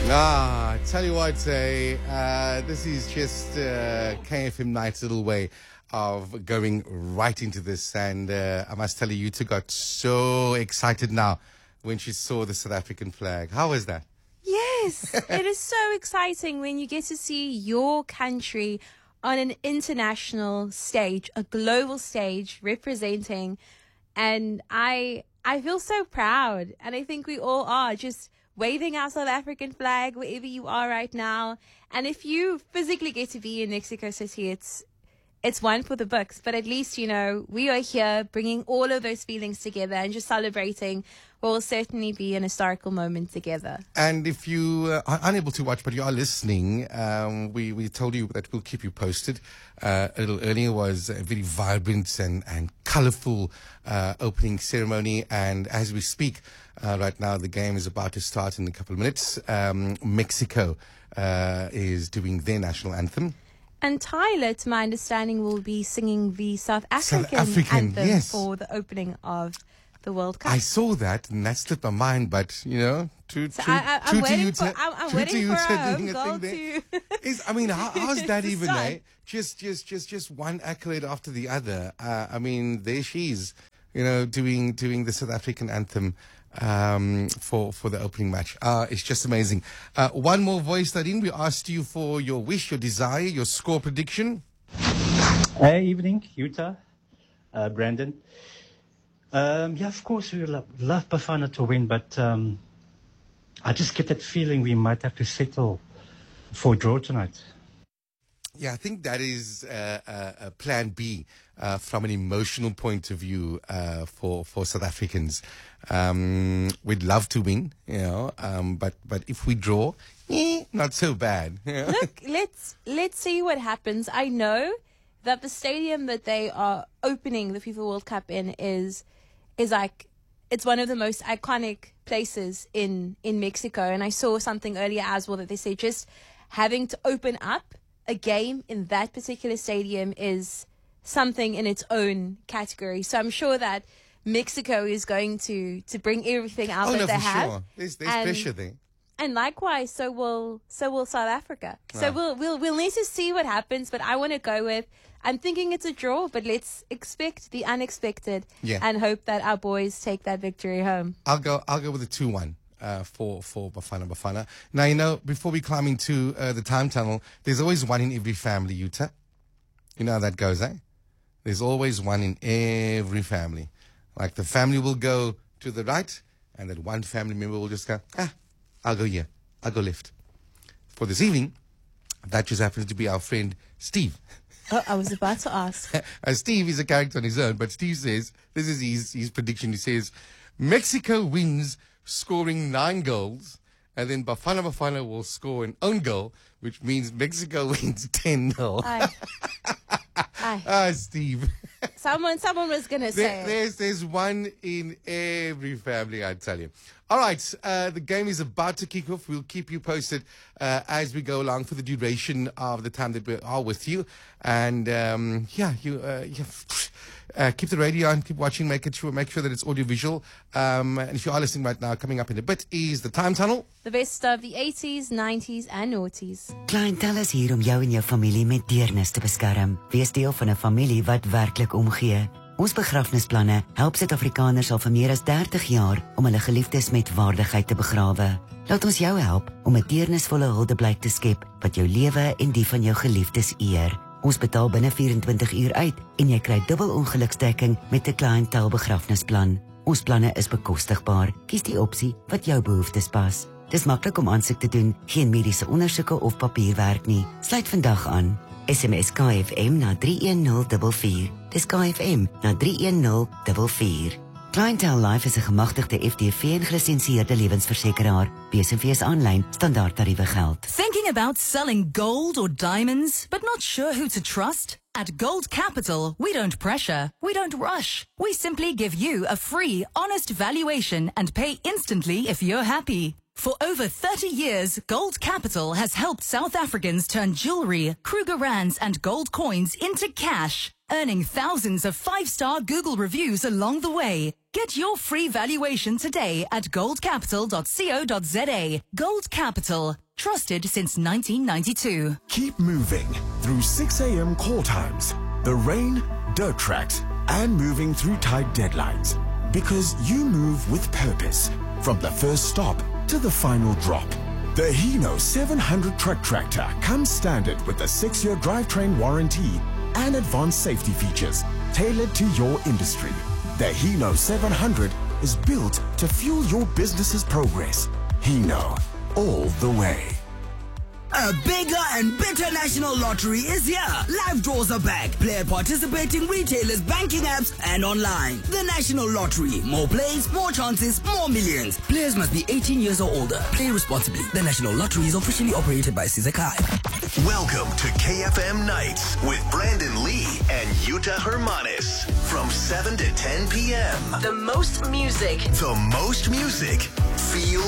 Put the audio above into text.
Tell you what, this is just KFM Night's little way of going right into this. And I must tell you, you two got so excited now when she saw the South African flag. How was that? Yes, it is so exciting when you get to see your country on an international stage, a global stage representing. And I feel so proud. And I think we all are, just waving our South African flag wherever you are right now. And if you physically get to be in Mexico City, it's one for the books. But at least, you know, we are here bringing all of those feelings together and just celebrating what will certainly be an historical moment together. And if you are unable to watch, but you are listening, we told you that we'll keep you posted. A little earlier was a very vibrant and colourful opening ceremony. And as we speak right now, the game is about to start in a couple of minutes. Mexico is doing their national anthem. And Tyler, to my understanding, will be singing the South African anthem yes, for the opening of the World Cup. I saw that, and that slipped my mind, but, you know, I'm waiting for our home goal to... how's that even, eh? Just one accolade after the other. I mean, there she is, you know, doing the South African anthem for the opening match. It's just amazing. One more voice that in. We asked you for your wish, your desire, your score prediction. Hey, evening, Utah, Brandon. Yeah, of course, we love Bafana to win, but I just get that feeling we might have to settle for a draw tonight. Yeah, I think that is a plan B from an emotional point of view for South Africans. We'd love to win, you know, but if we draw, not so bad. You know? Look, let's see what happens. I know that the stadium that they are opening the FIFA World Cup in is like, it's one of the most iconic places in Mexico. And I saw something earlier as well that they say just having to open up a game in that particular stadium is something in its own category. So I'm sure that Mexico is going to bring everything out that they have. Sure. There's pressure there. And likewise, so will South Africa. So we'll need to see what happens, but I want to go with, I'm thinking it's a draw, but let's expect the unexpected and hope that our boys take that victory home. I'll go with a 2-1. For Bafana. Now, you know, before we climb into the time tunnel, there's always one in every family, Utah. You know how that goes, eh? There's always one in every family. Like the family will go to the right, and then one family member will just go, I'll go here. I'll go left. For this evening, that just happens to be our friend Steve. Oh, I was about to ask. Steve is a character on his own, but Steve says, this is his prediction. He says, Mexico wins, scoring 9 goals, and then Bafana will score an own goal, which means Mexico wins 10-0. Steve. Someone was going to say there's one in every family, I tell you. All right, the game is about to kick off. We'll keep you posted as we go along for the duration of the time that we are with you. And keep the radio on, keep watching, make sure that it's audiovisual. And if you are listening right now, coming up in a bit is the Time Tunnel. The best of the 80s, 90s and noughties. Clientele is hier om jou en jou familie met deernis te beskerm. Wees deel van 'n familie wat werklik omgee. Ons begrafnisplanne help Suid-Afrikaners al vir meer as 30 jaar om hulle geliefdes met waardigheid te begrawe. Laat ons jou help om 'n deernisvolle huldeblyk te skep wat jou lewe en die van jou geliefdes eer. Ons betaal binne 24 uur uit en jy kry dubbel ongeluksdekking met 'n clientele begrafnisplan. Ons planne is bekostigbaar. Kies die opsie wat jou behoeftes pas. Dis maklik om aansoek te doen, geen mediese ondersoeke of papierwerk nie. Sluit vandag aan. SMS KFM na 31044. Dis KFM na 31044. Clientele Life is 'n gemagtigde FDV en gelisensieerde lewensversekeraar. BSV's aanlyn standaardtariewe geld. Thinking about selling gold or diamonds, but not sure who to trust? At Gold Capital, we don't pressure, we don't rush. We simply give you a free, honest valuation and pay instantly if you're happy. For over 30 years, Gold Capital has helped South Africans turn jewelry, Krugerrands and gold coins into cash. earning thousands of 5-star Google reviews along the way. Get your free valuation today at goldcapital.co.za. Gold Capital. Trusted since 1992. Keep moving through 6 a.m. call times, the rain, dirt tracks, and moving through tight deadlines. Because you move with purpose, from the first stop to the final drop. The Hino 700 truck tractor comes standard with a 6-year drivetrain warranty and advanced safety features tailored to your industry. The Hino 700 is built to fuel your business's progress. Hino, all the way. A bigger and better national lottery is here. Live draws are back. Play at participating retailers, banking apps, and online. The National Lottery. More plays, more chances, more millions. Players must be 18 years or older. Play responsibly. The National Lottery is officially operated by Sizakai. Welcome to KFM Nights with Brandon Lee and Yuta Hermanis. From 7 to 10 p.m. The most music. The most music. Feel